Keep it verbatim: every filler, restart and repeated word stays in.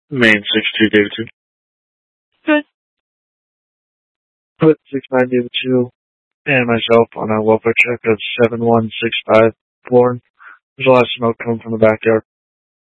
Main six two David two. Good. Put six nine David two and myself on a welfare check of seven one six five Lauren. There's a lot of smoke coming from the backyard.